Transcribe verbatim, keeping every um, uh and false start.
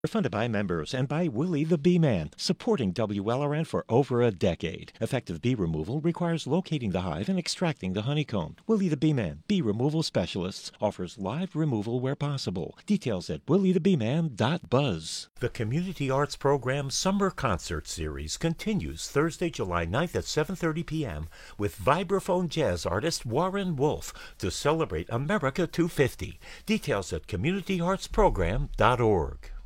Funded by members and by Willie the Bee Man, supporting W L R N for over a decade. Effective bee removal requires locating the hive and extracting the honeycomb. Willie the Bee Man, bee removal specialists, offers live removal where possible. Details at willie the bee man dot buzz. The Community Arts Program Summer Concert Series continues Thursday, July ninth at seven thirty p.m. with vibraphone jazz artist Warren Wolf to celebrate America two fifty. Details at community arts program dot org.